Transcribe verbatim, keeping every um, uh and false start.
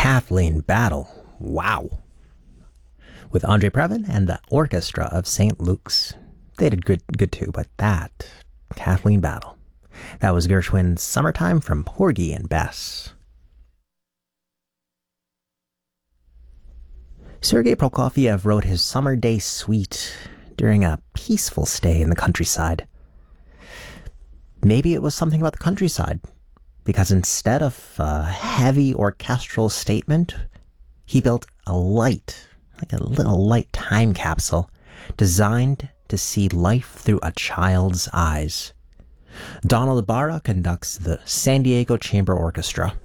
Kathleen Battle. Wow. With Andre Previn and the Orchestra of Saint Luke's. They did good, good too, but that, Kathleen Battle. That was Gershwin's Summertime from Porgy and Bess. Sergei Prokofiev wrote his Summer Day Suite during a peaceful stay in the countryside. Maybe it was something about the countryside, because instead of a heavy orchestral statement, he built a light, like a little light time capsule, designed to see life through a child's eyes. Donald Barra conducts the San Diego Chamber Orchestra.